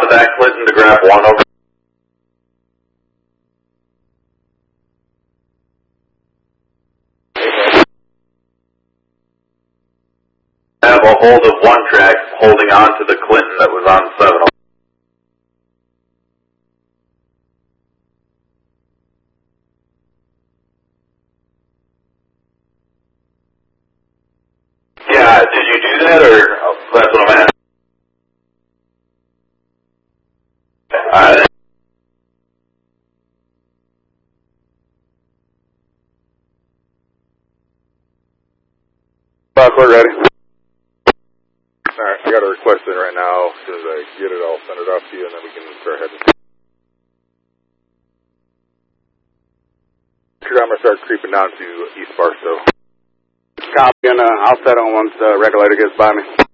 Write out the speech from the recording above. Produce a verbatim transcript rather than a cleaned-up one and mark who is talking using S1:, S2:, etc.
S1: of that Clinton to grab one over. Have a hold of one track holding on to the Clinton that was on seven. Yeah, did you do that, or oh, that's what I'm asking? Uh,
S2: Buck, we're ready. Alright, I got a request in right now. As soon as I get it, I'll send it off to you, and then we can start heading. I'm going to start creeping down to East Barstow. Copy, and uh, I'll set on once the regulator gets by me.